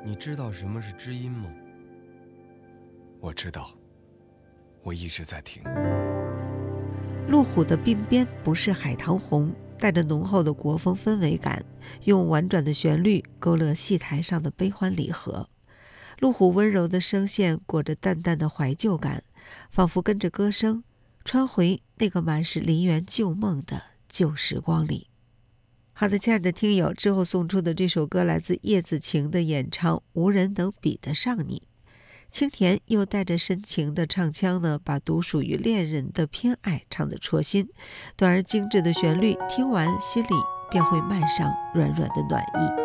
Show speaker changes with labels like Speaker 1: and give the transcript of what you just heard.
Speaker 1: 你知道什么是知音吗？
Speaker 2: 我知道，我一直在听。
Speaker 3: 路虎的鬓边不是海棠红，带着浓厚的国风氛围感，用婉转的旋律勾勒戏台上的悲欢离合。路虎温柔的声线裹着淡淡的怀旧感，仿佛跟着歌声穿回那个满是梨园旧梦的旧时光里。好的，亲爱的听友，之后送出的这首歌来自叶子晴的演唱《无人能比得上你》。清甜又带着深情的唱腔呢，把独属于恋人的偏爱唱得戳心，短而精致的旋律，听完心里便会漫上软软的暖意。